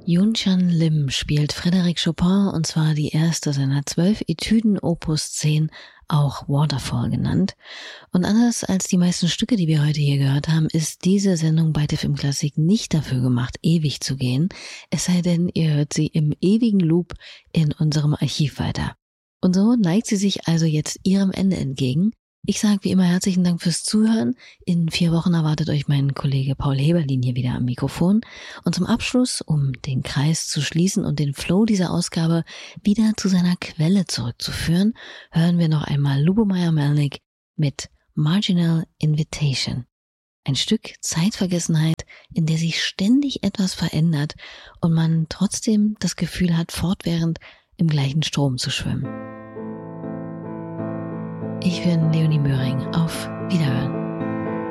Yun-Chan Lim spielt Frédéric Chopin, und zwar die erste seiner 12 Etüden Opus 10, auch Waterfall genannt. Und anders als die meisten Stücke, die wir heute hier gehört haben, ist diese Sendung bei der Filmklassik nicht dafür gemacht, ewig zu gehen, es sei denn, ihr hört sie im ewigen Loop in unserem Archiv weiter. Und so neigt sie sich also jetzt ihrem Ende entgegen. Ich sage wie immer herzlichen Dank fürs Zuhören. In 4 Wochen erwartet euch mein Kollege Paul Heberlin hier wieder am Mikrofon. Und zum Abschluss, um den Kreis zu schließen und den Flow dieser Ausgabe wieder zu seiner Quelle zurückzuführen, hören wir noch einmal Lubomir Melnik mit Marginal Invitation. Ein Stück Zeitvergessenheit, in der sich ständig etwas verändert und man trotzdem das Gefühl hat, fortwährend im gleichen Strom zu schwimmen. Ich bin Leonie Möhring. Auf Wiederhören.